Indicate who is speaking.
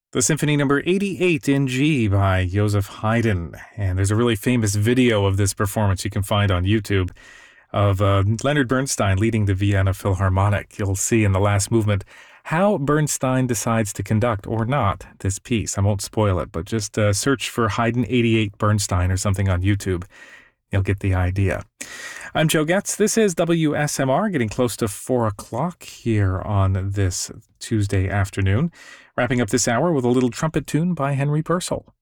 Speaker 1: The Symphony Number 88 in G by Joseph Haydn. And there's a really famous video of this performance you can find on YouTube of Leonard Bernstein leading the Vienna Philharmonic. You'll see in the last movement how Bernstein decides to conduct or not this piece. I won't spoil it, but just search for Haydn 88 Bernstein or something on YouTube. You'll get the idea. I'm Joe Getz. This is WSMR, getting close to 4 o'clock here on this Tuesday afternoon. Wrapping up this hour with a little trumpet tune by Henry Purcell.